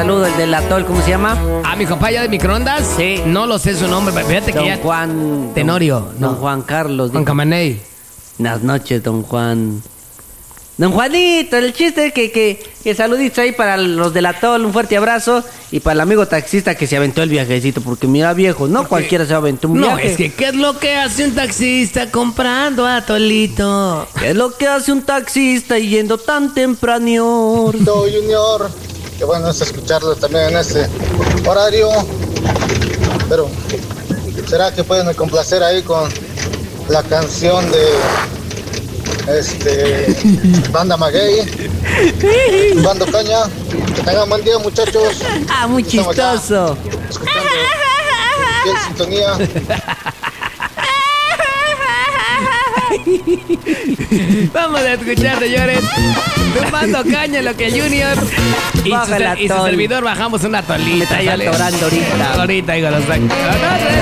saludo, el del atol, ¿cómo se llama? ¿A mi compañero de microondas? Sí. No lo sé su nombre, fíjate que Don ya... Juan... Tenorio, Don no. Juan Carlos. Juan dijo. Camaney. Buenas noches, don Juan. Don Juanito, el chiste es que saluditos ahí para los del atol, un fuerte abrazo. Y para el amigo taxista que se aventó el viajecito, porque mira viejo, no cualquiera se aventó un No, viaje. es que ¿qué es lo que hace un taxista comprando atolito? ¿Qué es lo que hace un taxista yendo tan temprano? Junior, qué bueno es escucharlo también en este horario. Pero, ¿será que pueden complacer ahí con la canción de Banda Maguey, Bando Caña? Que tengan buen día, muchachos. Ah, muy Estamos ya chistoso. escuchando fiel sintonía. Vamos a escuchar, señores. Tomando caña lo que Junior Baja el y su atol. servidor bajamos una atolita. Me está ya ¿sale? atorando ahorita. Ahorita, hijo, lo saco.